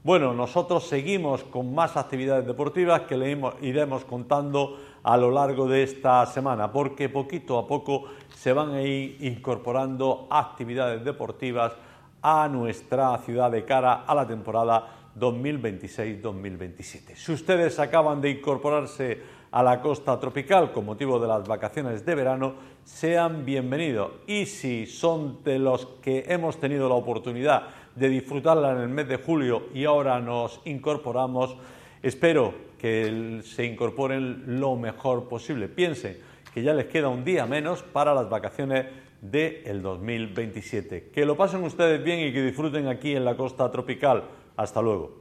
Bueno, nosotros seguimos con más actividades deportivas que le iremos contando a lo largo de esta semana, porque poquito a poco se van a ir incorporando actividades deportivas a nuestra ciudad de cara a la temporada 2026-2027. Si ustedes acaban de incorporarse a la costa tropical con motivo de las vacaciones de verano, sean bienvenidos. Y si son de los que hemos tenido la oportunidad de disfrutarla en el mes de julio y ahora nos incorporamos, espero que se incorporen lo mejor posible. Piensen que ya les queda un día menos para las vacaciones del 2027. Que lo pasen ustedes bien y que disfruten aquí en la costa tropical. Hasta luego.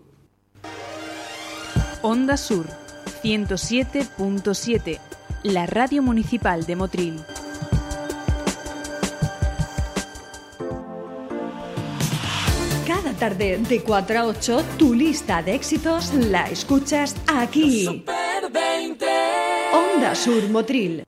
Onda Sur 107.7, la radio municipal de Motril. Cada tarde de 4 a 8, tu lista de éxitos la escuchas aquí. Super 20. Onda Sur Motril.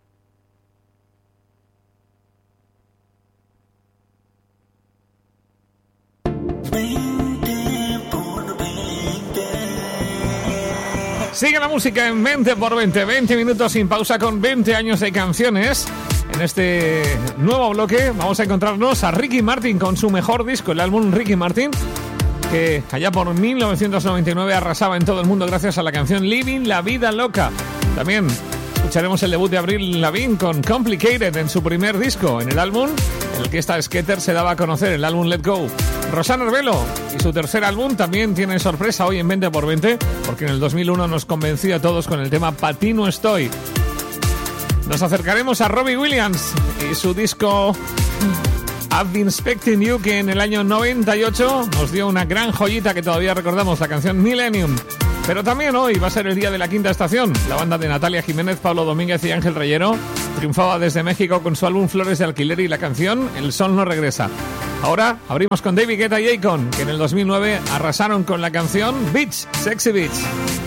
Sigue la música en 20 por 20, 20 minutos sin pausa con 20 años de canciones. En este nuevo bloque vamos a encontrarnos a Ricky Martin con su mejor disco, el álbum Ricky Martin, que allá por 1999 arrasaba en todo el mundo gracias a la canción Living la Vida Loca. También escucharemos el debut de Avril Lavigne con Complicated en su primer disco, en el álbum en el que esta skater se daba a conocer, el álbum Let Go. Rosana Arbelo y su tercer álbum también tienen sorpresa hoy en 20 por 20, porque en el 2001 nos convenció a todos con el tema Pa' ti no estoy. Nos acercaremos a Robbie Williams y su disco I've Been Expecting You, que en el año 98 nos dio una gran joyita que todavía recordamos, la canción Millennium. Pero también hoy va a ser el día de la quinta estación. La banda de Natalia Jiménez, Pablo Domínguez y Ángel Reyero triunfaba desde México con su álbum Flores de Alquiler y la canción El Sol no regresa. Ahora abrimos con David Guetta y Akon, que en el 2009 arrasaron con la canción Beach, Sexy Beach.